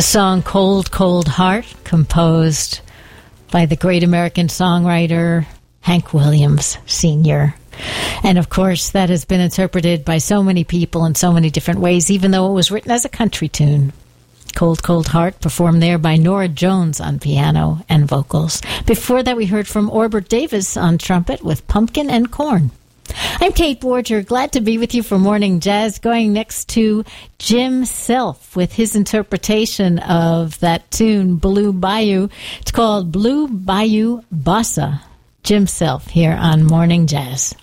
The song Cold, Cold Heart, composed by the great American songwriter Hank Williams Sr. And of course, that has been interpreted by so many people in so many different ways, even though it was written as a country tune. Cold, Cold Heart, performed there by Nora Jones on piano and vocals. Before that, we heard from Orbert Davis on trumpet with Pumpkin and Corn. I'm Kate Borger, glad to be with you for Morning Jazz, going next to Jim Self with his interpretation of that tune, Blue Bayou. It's called Blue Bayou Bossa. Jim Self here on Morning Jazz.